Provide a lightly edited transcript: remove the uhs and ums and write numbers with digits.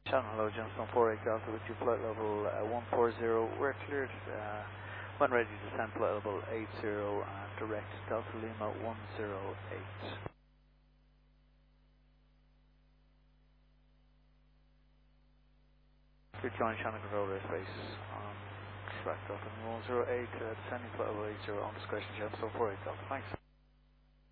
Channel, hello, Gemstone 48 Delta with you, flight level 140. We're cleared when ready to descend, flight level 80 and direct Delta Lima 108. Good join channel control airspace on track Delta 108, descending flight level 80 on discretion Gemstone 48 Delta. Thanks.